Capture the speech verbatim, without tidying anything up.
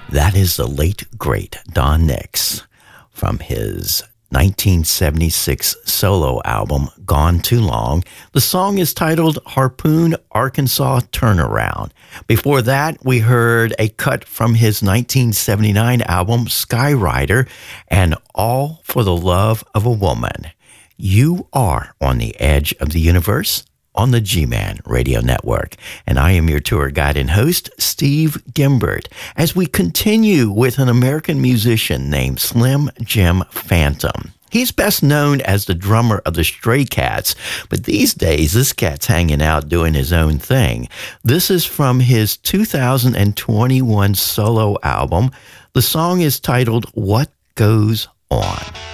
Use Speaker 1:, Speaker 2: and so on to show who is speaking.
Speaker 1: That is the late, great Don Nix from his nineteen seventy-six solo album, Gone Too Long. The song is titled Harpoon, Arkansas Turnaround. Before that, we heard a cut from his nineteen seventy-nine album, Skyrider, and All for the Love of a Woman. You are on the edge of the universe on the G-Man Radio Network. And I am your tour guide and host, Steve Gimbert, as we continue with an American musician named Slim Jim Phantom. He's best known as the drummer of the Stray Cats, but these days this cat's hanging out doing his own thing. This is from his two thousand twenty-one solo album. The song is titled What Goes On.